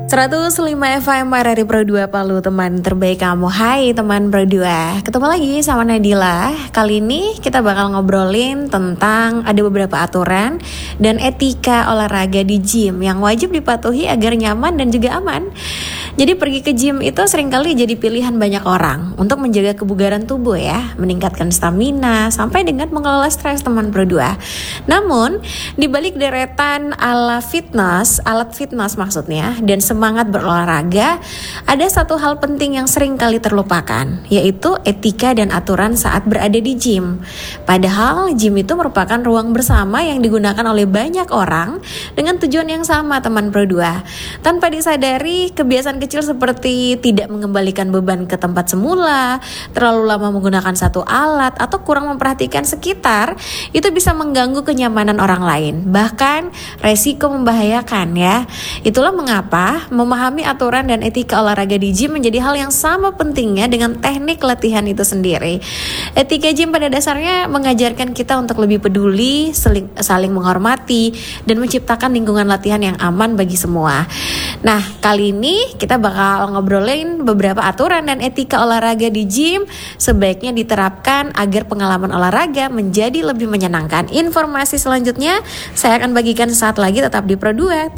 105 FM RRI Pro 2 Palu, teman terbaik kamu. Hai teman Pro 2, ketemu lagi sama Nadila. Kali ini kita bakal ngobrolin tentang ada beberapa aturan dan etika olahraga di gym yang wajib dipatuhi agar nyaman dan juga aman. Jadi pergi ke gym itu seringkali jadi pilihan banyak orang untuk menjaga kebugaran tubuh ya, meningkatkan stamina, sampai dengan mengelola stres teman Pro 2. Namun, di balik deretan alat fitness maksudnya, dan semangat berolahraga, ada satu hal penting yang sering kali terlupakan, yaitu etika dan aturan saat berada di gym. Padahal gym itu merupakan ruang bersama yang digunakan oleh banyak orang dengan tujuan yang sama teman Pro 2. Tanpa disadari, kebiasaan kecil seperti tidak mengembalikan beban ke tempat semula, terlalu lama menggunakan satu alat, atau kurang memperhatikan sekitar, itu bisa mengganggu kenyamanan orang lain, bahkan resiko membahayakan ya. Itulah mengapa memahami aturan dan etika olahraga di gym menjadi hal yang sama pentingnya dengan teknik latihan itu sendiri. Etika gym pada dasarnya mengajarkan kita untuk lebih peduli, saling menghormati, dan menciptakan lingkungan latihan yang aman bagi semua. Nah, kali ini kita bakal ngobrolin beberapa aturan dan etika olahraga di gym sebaiknya diterapkan agar pengalaman olahraga menjadi lebih menyenangkan. Informasi selanjutnya saya akan bagikan saat lagi, tetap di Pro 2.